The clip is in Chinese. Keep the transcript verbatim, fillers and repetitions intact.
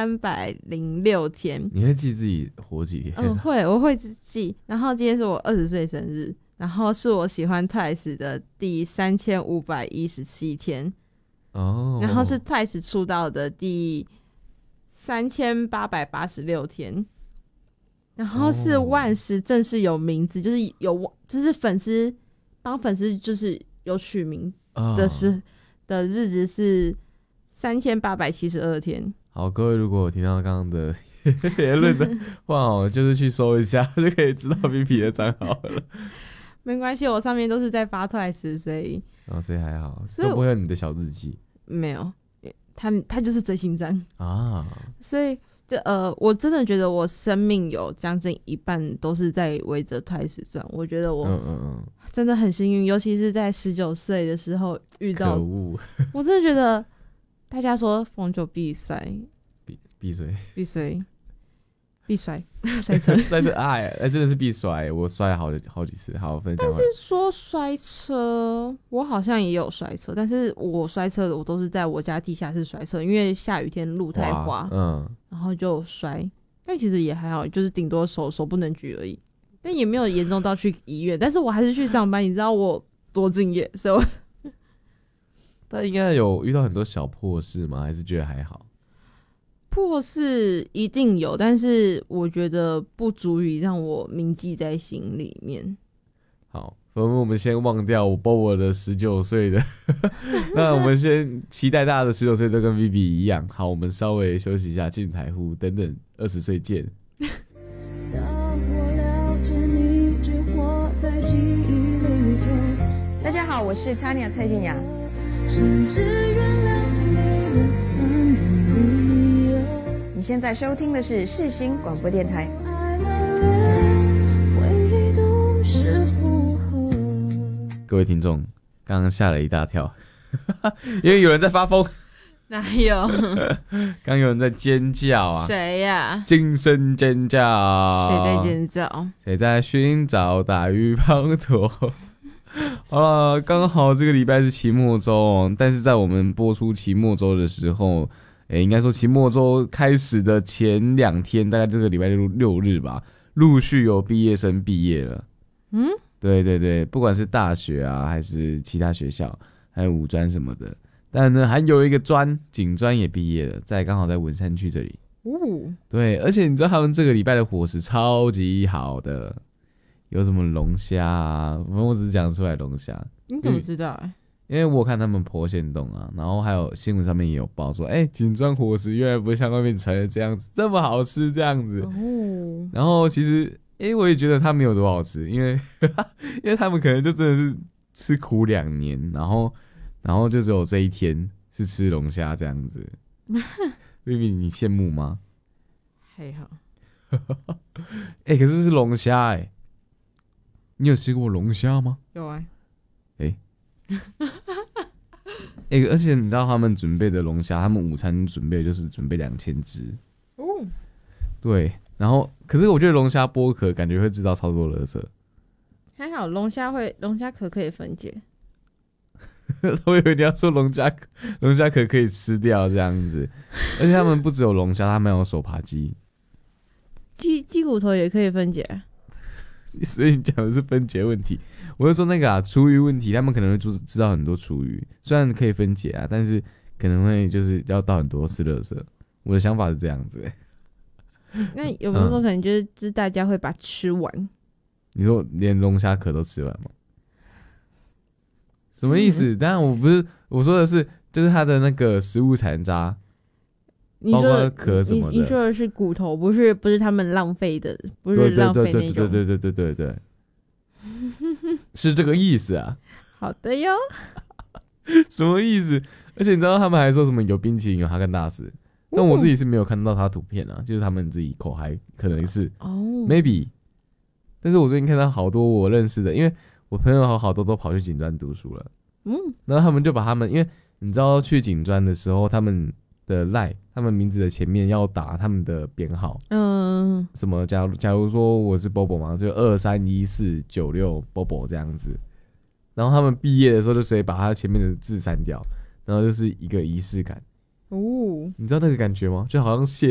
三百零六天。 你会记自己活几天？ 嗯，会，我会记。然后今天是我二十岁生日，然后是我喜欢 Twice 的第三千五百一十七天。哦，然后是 Twice 出道的第三千八百八十六天。然后是万时正式有名字，就是有就是粉丝帮粉丝就是有取名的时、哦、的日子是三千八百七十二天。 好，各位如果有听到刚刚的言论的话哦，就是去搜一下就可以知道 Vivi 的账号了。 没关系，我上面都是在发 Twice， 所以哦，所以还好，都不会有你的小日记。没有，他他就是追星站啊， 所以。就呃，我真的觉得我生命有将近一半都是在围着 Twice 转。我觉得我真的很幸运，尤其是在十九岁的时候遇到。 可恶！ 我真的觉得大家说逢九必衰， 必必衰， 必衰，必衰，摔车， 摔车哎哎，真的是必摔，我摔了好好几次。好，分享。 但是说摔车，我好像也有摔车，但是我摔车的我都是在我家地下室摔车，因为下雨天路太滑，嗯。然后就摔，但其实也还好，就是顶多手手不能举而已，但也没有严重到去医院。但是我还是去上班，你知道我多敬业，所以我但应该有遇到很多小破事吗？还是觉得还好？ 破事一定有，但是我觉得不足以让我铭记在心里面。 好，我们先忘掉我 Bobo 的十九岁的那我们先期待大家的十九岁都跟 Vivi 一样。好，我们稍微休息一下，进台呼等等二十岁见。 大家好，我是 Tanya 蔡健雅。你现在收听的是世新广播电台。 各位听众，刚刚吓了一大跳，因为有人在发疯。 哪有？ 刚有人在尖叫啊！ 谁呀、啊？ 惊声尖叫！ 谁在尖叫？ 谁在寻找大鱼滂沱？好了，刚好这个礼拜是期末周，但是在我们播出期末周的时候，诶、欸，应该说期末周开始的前两天，大概这个礼拜六六日吧，陆续有毕业生毕业了。嗯。对对对，不管是大学啊，还是其他学校，还有五专什么的，但呢，还有一个专警专也毕业了，在刚好在文山区这里。哦，对，而且你知道他们这个礼拜的伙食超级好的，有什么龙虾啊，我只是讲出来龙虾。 你怎么知道、欸？ 因为我看他们po限动啊，然后还有新闻上面也有报说，哎、欸，警专伙食原来不像外面传的这样子，这么好吃这样子。哦，然后其实。哎、欸，我也觉得它没有多好吃，因为因为他们可能就真的是吃苦两年，然后然后就只有这一天是吃龙虾这样子。Vivi 你羡慕吗？ 还好。 哎、欸，可是是龙虾哎，你有吃过龙虾吗？ 有啊。 哎、欸，哎、欸，而且你知道他们准备的龙虾，他们午餐准备就是准备两千只。哦。对。然后，可是我觉得龙虾剥壳感觉会制造超多垃圾。 还好龙虾会，龙虾壳可以分解。 我以为你要说龍蝦龍蝦殼可以吃掉這樣子，而且他們不只有龍蝦，他們有手扒雞， 雞雞骨頭也可以分解。 所以你講的是分解問題，我就說那個啊廚餘問題，他們可能會知道很多廚餘，雖然可以分解啊，但是可能會就是要倒很多次垃圾。我的想法是這樣子、欸。 那有沒有說可能就是、嗯、就是大家會把它吃完？ 你說連龍蝦殼都吃完嗎？什麼意思？當然、嗯、我不是我說的是，就是它的那個食物殘渣，包括殼什麼的。 你, 你說的是骨頭，不是不是他們浪費的，不是浪費那種。 對對對對對對對，是這個意思啊。 好的喲。 什麼意思？而且你知道他們還說什麼有冰淇淋有哈根達斯，但我自己是沒有看到他圖片啊，就是他們自己口嗨，可能是哦、oh. maybe。但是我最近看到好多我認識的，因為我朋友好好多都跑去警專讀書了，嗯，然後他們就把他們，因為你知道去警專的時候，他們的 line， 他們名字的前面要打他們的編號，嗯，什麼假如假如說我是 Bobo 嘛，就二三一四九六 Bobo 這樣子，然後他們畢業的時候就直接把他前面的字刪掉，然後就是一個儀式感。哦，你知道那個感覺嗎？就好像謝